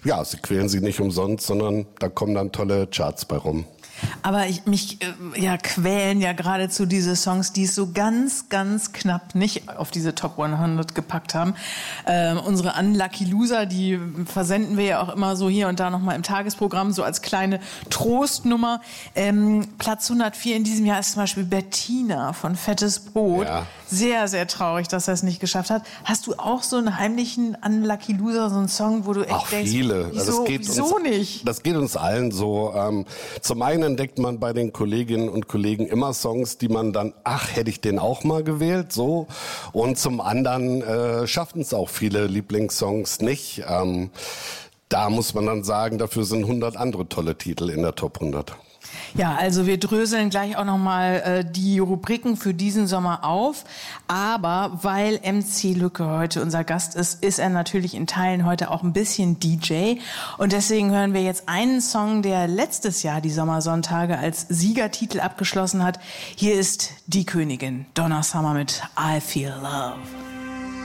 ja, sie quälen sich nicht umsonst, sondern da kommen dann tolle Charts bei rum. Aber mich quälen ja geradezu diese Songs, die es so ganz, ganz knapp nicht auf diese Top 100 gepackt haben. Unsere Unlucky Loser, die versenden wir ja auch immer so hier und da nochmal im Tagesprogramm, so als kleine Trostnummer. Platz 104 in diesem Jahr ist zum Beispiel Bettina von Fettes Brot. Ja. Sehr, sehr traurig, dass er es nicht geschafft hat. Hast du auch so einen heimlichen Unlucky Loser, so einen Song, wo du echt denkst, viele. Wieso nicht? Das geht uns allen so. Zum einen entdeckt man bei den Kolleginnen und Kollegen immer Songs, die man dann, hätte ich den auch mal gewählt, so. Und zum anderen schaffen es auch viele Lieblingssongs nicht. Da muss man dann sagen, dafür sind 100 andere tolle Titel in der Top 100. Ja, also wir dröseln gleich auch nochmal die Rubriken für diesen Sommer auf. Aber weil MC Lücke heute unser Gast ist, ist er natürlich in Teilen heute auch ein bisschen DJ. Und deswegen hören wir jetzt einen Song, der letztes Jahr die Sommersonntage als Siegertitel abgeschlossen hat. Hier ist die Königin, Donna Summer mit I Feel Love.